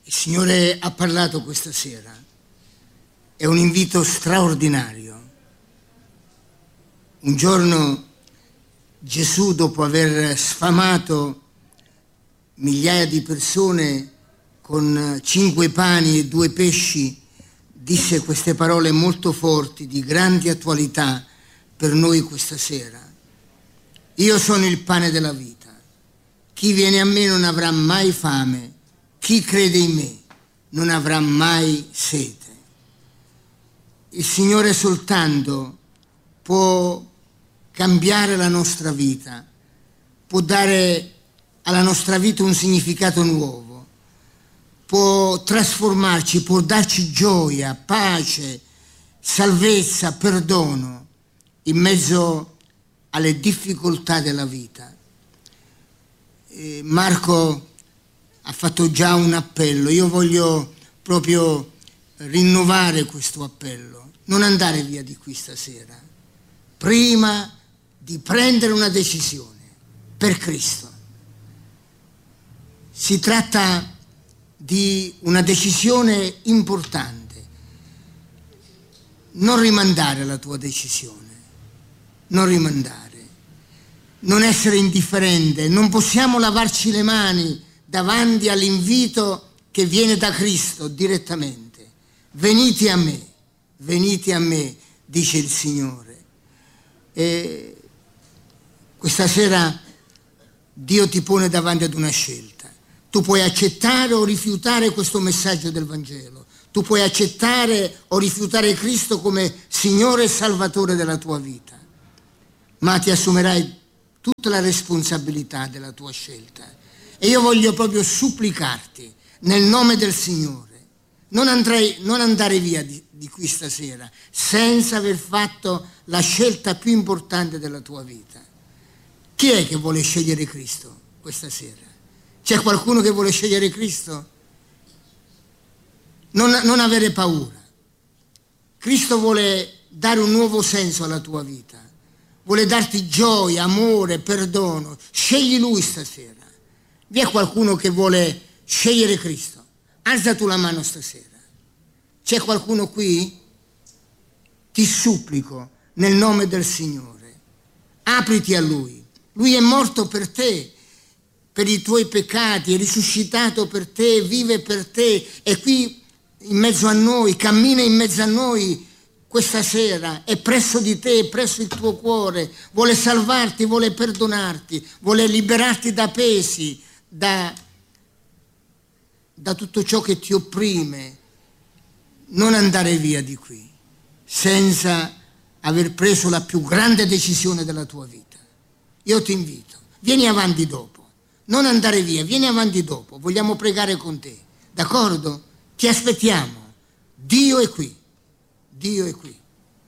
Il Signore ha parlato questa sera. È un invito straordinario. Un giorno Gesù, dopo aver sfamato migliaia di persone con 5 pani e 2 pesci, disse queste parole molto forti, di grande attualità per noi questa sera. Io sono il pane della vita. Chi viene a me non avrà mai fame. Chi crede in me non avrà mai sete. Il Signore soltanto può cambiare la nostra vita, può dare alla nostra vita un significato nuovo, può trasformarci, può darci gioia, pace, salvezza, perdono in mezzo alle difficoltà della vita. Marco ha fatto già un appello. Io voglio proprio rinnovare questo appello. Non andare via di qui stasera prima di prendere una decisione per Cristo. Si tratta di una decisione importante. Non rimandare la tua decisione, non rimandare, non essere indifferente. Non possiamo lavarci le mani davanti all'invito che viene da Cristo direttamente. Venite a me, dice il Signore. E questa sera Dio ti pone davanti ad una scelta. Tu puoi accettare o rifiutare questo messaggio del Vangelo. Tu puoi accettare o rifiutare Cristo come Signore e Salvatore della tua vita, ma ti assumerai tutta la responsabilità della tua scelta. E io voglio proprio supplicarti nel nome del Signore, non andare via di qui stasera senza aver fatto la scelta più importante della tua vita. Chi è che vuole scegliere Cristo questa sera? C'è qualcuno che vuole scegliere Cristo? Non avere paura. Cristo vuole dare un nuovo senso alla tua vita, vuole darti gioia, amore, perdono. Scegli Lui stasera. Vi è qualcuno che vuole scegliere Cristo? Alza tu la mano stasera. C'è qualcuno qui? Ti supplico nel nome del Signore. Apriti a Lui. Lui è morto per te, per i tuoi peccati, è risuscitato per te, vive per te, è qui in mezzo a noi, cammina in mezzo a noi questa sera, è presso di te, è presso il tuo cuore, vuole salvarti, vuole perdonarti, vuole liberarti da pesi, da tutto ciò che ti opprime. Non andare via di qui senza aver preso la più grande decisione della tua vita. Io ti invito, vieni avanti dopo, non andare via, vieni avanti dopo, vogliamo pregare con te, d'accordo? Ti aspettiamo, Dio è qui, Dio è qui.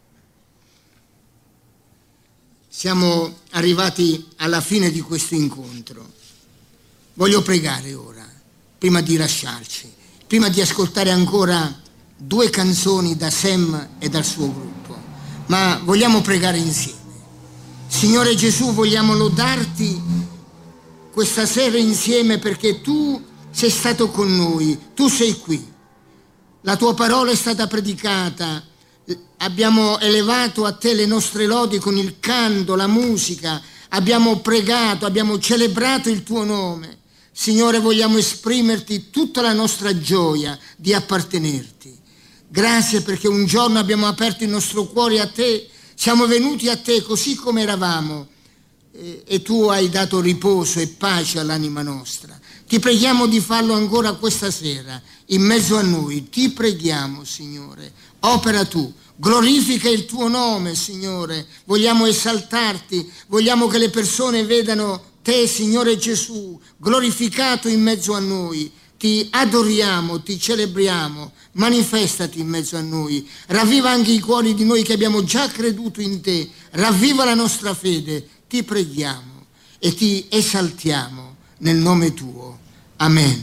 Siamo arrivati alla fine di questo incontro. Voglio pregare ora, prima di lasciarci, prima di ascoltare ancora 2 canzoni da Sam e dal suo gruppo, ma vogliamo pregare insieme. Signore Gesù, vogliamo lodarti questa sera insieme perché tu sei stato con noi, tu sei qui. La tua parola è stata predicata, abbiamo elevato a te le nostre lodi con il canto, la musica, abbiamo pregato, abbiamo celebrato il tuo nome. Signore, vogliamo esprimerti tutta la nostra gioia di appartenerti. Grazie perché un giorno abbiamo aperto il nostro cuore a te, siamo venuti a te così come eravamo e tu hai dato riposo e pace all'anima nostra. Ti preghiamo di farlo ancora questa sera in mezzo a noi. Ti preghiamo, Signore, opera tu, glorifica il tuo nome, Signore. Vogliamo esaltarti, vogliamo che le persone vedano te, Signore Gesù, glorificato in mezzo a noi. Ti adoriamo, ti celebriamo, manifestati in mezzo a noi, ravviva anche i cuori di noi che abbiamo già creduto in te, ravviva la nostra fede, ti preghiamo e ti esaltiamo nel nome tuo. Amen.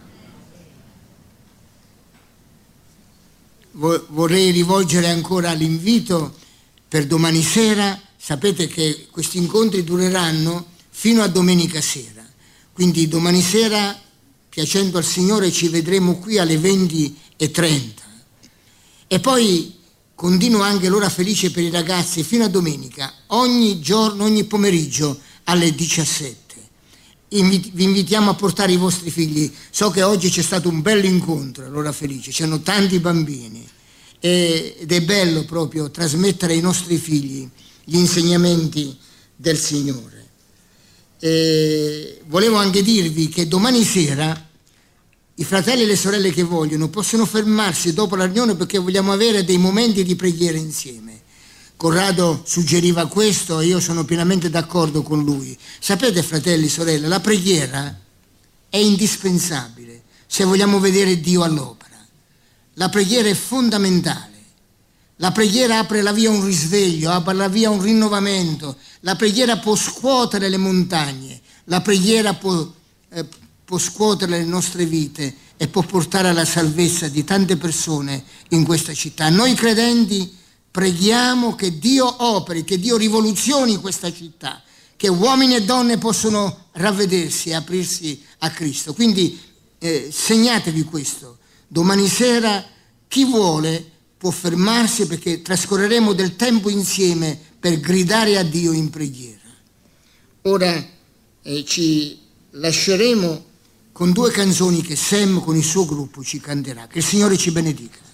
Vorrei rivolgere ancora l'invito per domani sera. Sapete che questi incontri dureranno fino a domenica sera, quindi domani sera piacendo al Signore ci vedremo qui alle 20:30. E poi continua anche l'ora felice per i ragazzi fino a domenica, ogni giorno, ogni pomeriggio alle 17. Vi invitiamo a portare i vostri figli. So che oggi c'è stato un bel incontro all'ora felice, c'erano tanti bambini ed è bello proprio trasmettere ai nostri figli gli insegnamenti del Signore. Volevo anche dirvi che domani sera i fratelli e le sorelle che vogliono possono fermarsi dopo la riunione, perché vogliamo avere dei momenti di preghiera insieme. Corrado suggeriva questo e io sono pienamente d'accordo con lui. Sapete, fratelli e sorelle, la preghiera è indispensabile se vogliamo vedere Dio all'opera. La preghiera è fondamentale. La preghiera apre la via a un risveglio, apre la via a un rinnovamento. La preghiera può scuotere le montagne, la preghiera può scuotere le nostre vite e può portare alla salvezza di tante persone in questa città. Noi credenti preghiamo che Dio operi, che Dio rivoluzioni questa città, che uomini e donne possono ravvedersi e aprirsi a Cristo. Quindi segnatevi questo. Domani sera chi vuole può fermarsi, perché trascorreremo del tempo insieme per gridare a Dio in preghiera. Ora ci lasceremo con 2 canzoni che Sam con il suo gruppo ci canterà. Che il Signore ci benedica.